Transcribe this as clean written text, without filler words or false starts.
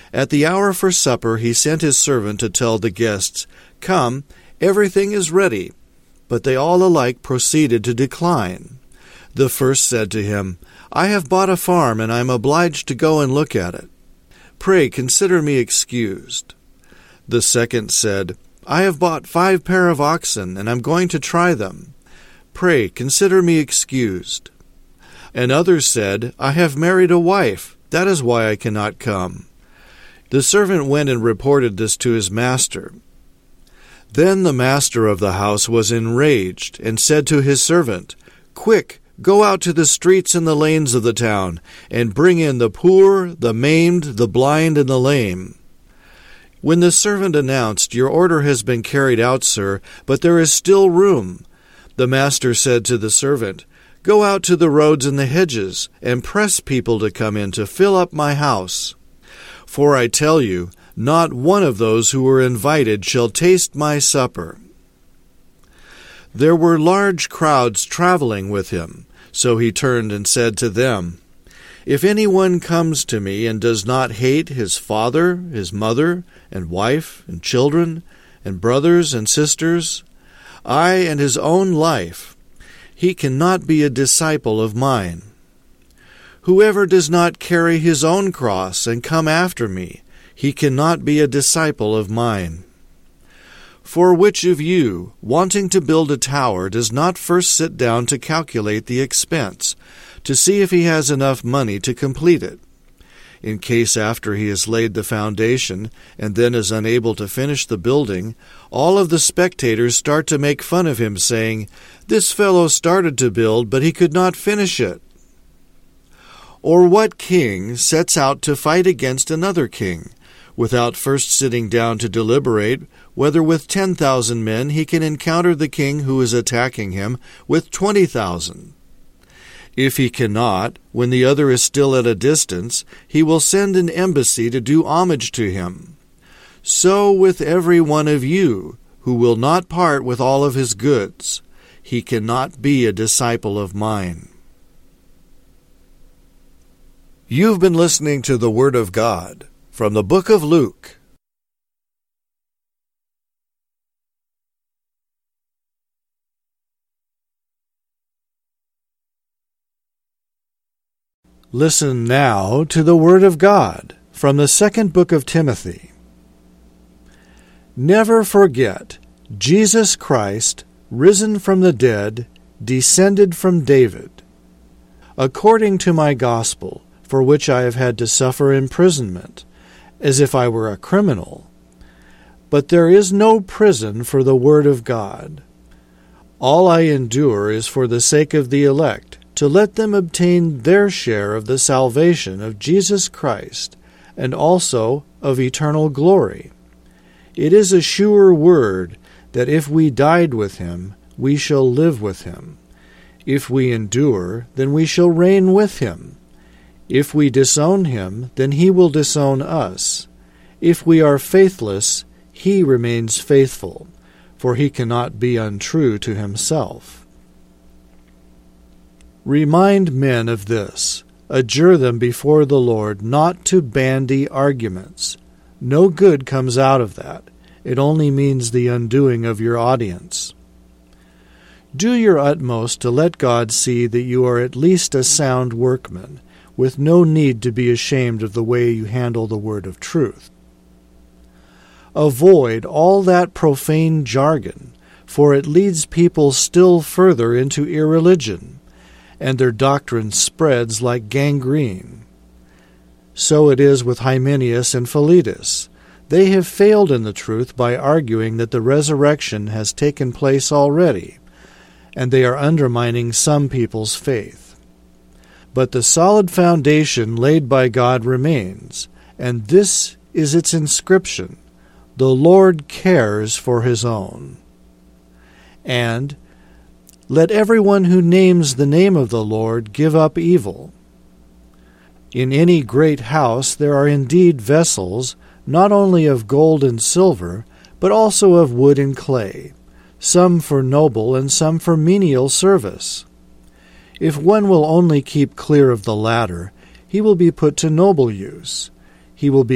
At the hour for supper he sent his servant to tell the guests, 'Come, everything is ready.' But they all alike proceeded to decline. The first said to him, 'I have bought a farm, and I am obliged to go and look at it. Pray consider me excused.' The second said, 'I have bought 5 pair of oxen, and am going to try them. Pray consider me excused.' And others said, 'I have married a wife, that is why I cannot come.' The servant went and reported this to his master. Then the master of the house was enraged, and said to his servant, 'Quick, go out to the streets and the lanes of the town, and bring in the poor, the maimed, the blind, and the lame.' When the servant announced, 'Your order has been carried out, sir, but there is still room,' the master said to the servant, 'Go out to the roads and the hedges, and press people to come in to fill up my house. For I tell you, not one of those who were invited shall taste my supper.' There were large crowds traveling with him, so he turned and said to them, 'If anyone comes to me and does not hate his father, his mother, and wife, and children, and brothers and sisters, aye, and his own life, he cannot be a disciple of mine. Whoever does not carry his own cross and come after me, he cannot be a disciple of mine. For which of you, wanting to build a tower, does not first sit down to calculate the expense, to see if he has enough money to complete it? In case after he has laid the foundation, and then is unable to finish the building, all of the spectators start to make fun of him, saying, 'This fellow started to build, but he could not finish it.' Or what king sets out to fight against another king, without first sitting down to deliberate whether with 10,000 men he can encounter the king who is attacking him with 20,000? If he cannot, when the other is still at a distance, he will send an embassy to do homage to him. So with every one of you, who will not part with all of his goods, he cannot be a disciple of mine." You've been listening to the Word of God from the book of Luke. Listen now to the Word of God from the second book of Timothy. Never forget, Jesus Christ, risen from the dead, descended from David, according to my gospel, for which I have had to suffer imprisonment, as if I were a criminal. But there is no prison for the Word of God. All I endure is for the sake of the elect, to let them obtain their share of the salvation of Jesus Christ, and also of eternal glory. It is a sure word that if we died with him, we shall live with him. If we endure, then we shall reign with him. If we disown him, then he will disown us. If we are faithless, he remains faithful, for he cannot be untrue to himself. Remind men of this. Adjure them before the Lord not to bandy arguments. No good comes out of that. It only means the undoing of your audience. Do your utmost to let God see that you are at least a sound workman, with no need to be ashamed of the way you handle the word of truth. Avoid all that profane jargon, for it leads people still further into irreligion, and their doctrine spreads like gangrene. So it is with Hymenaeus and Philetus. They have failed in the truth by arguing that the resurrection has taken place already, and they are undermining some people's faith. But the solid foundation laid by God remains, and this is its inscription: "The Lord cares for his own." And, "Let everyone who names the name of the Lord give up evil." In any great house there are indeed vessels, not only of gold and silver, but also of wood and clay, some for noble and some for menial service. If one will only keep clear of the latter, he will be put to noble use. He will be